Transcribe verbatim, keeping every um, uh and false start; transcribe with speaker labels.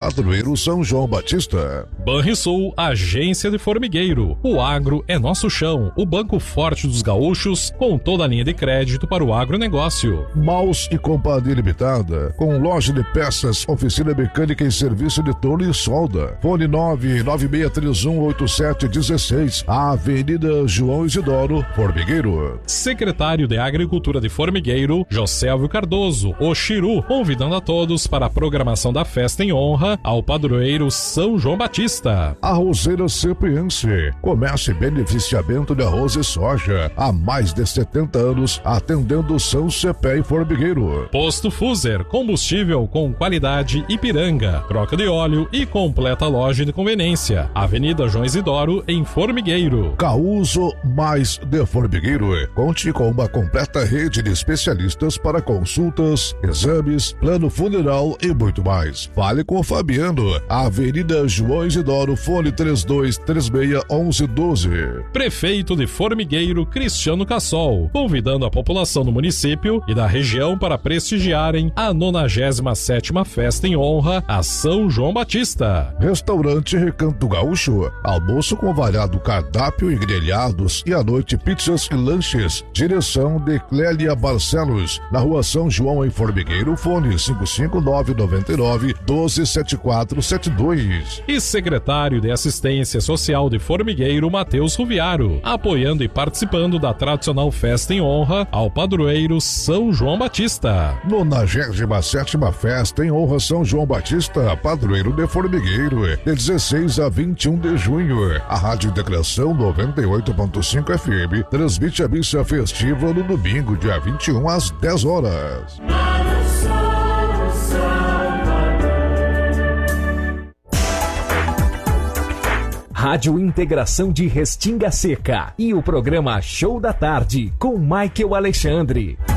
Speaker 1: Padroeiro São João Batista.
Speaker 2: Banrisul, agência de formigueiro. O agro é nosso chão. O banco forte dos gaúchos, com toda a linha de crédito para o agronegócio.
Speaker 1: Maus e Companhia Limitada, com loja de peças, oficina mecânica e serviço de torno e solda. Fone nove nove seis três um oito sete um seis, Avenida João Isidoro, Formigueiro.
Speaker 2: Secretário de Agricultura de Formigueiro, Josélio Cardoso, o Chiru, convidando a todos para a programação da festa em honra ao padroeiro São João Batista.
Speaker 1: Arrozeira Cepiense, comércio e beneficiamento de arroz e soja, há mais de setenta anos, atendendo São Cepé e Formigueiro.
Speaker 2: Posto Fuser, combustível com qualidade Ipiranga, troca de óleo e completa loja de conveniência. Avenida João Isidoro, em Formigueiro.
Speaker 1: Causo Mais de Formigueiro, conte com uma completa rede de especialistas para consultas, exames, plano funeral e muito mais. Fale com o Fabiano, Avenida João Isidoro, fone três dois três seis um um um dois.
Speaker 2: Prefeito de Formigueiro, Cristiano Cassol, convidando a população do município e da região para prestigiarem a nonagésima sétima festa em honra a São João Batista.
Speaker 1: Restaurante Recanto Gaúcho, almoço com variado cardápio e grelhados e à noite pizzas e lanches. Direção de Clélia Barcelos, na rua São João em Formigueiro, fone cinco cinco nove nove nove um dois sete quatro sete dois.
Speaker 2: E secretário de Assistência Social de Formigueiro, Matheus Ruviaro, apoiando e participando da tradicional festa em honra ao padroeiro São João Batista.
Speaker 1: nonagésima sétima festa em honra São João Batista, padroeiro de Formigueiro, de dezesseis a vinte e um de junho. A Rádio Integração noventa e oito ponto cinco F M transmite a missa festiva no domingo, dia vinte e um, às dez horas.
Speaker 3: Rádio Integração de Restinga Seca e o programa Show da Tarde com Michael Alexandre.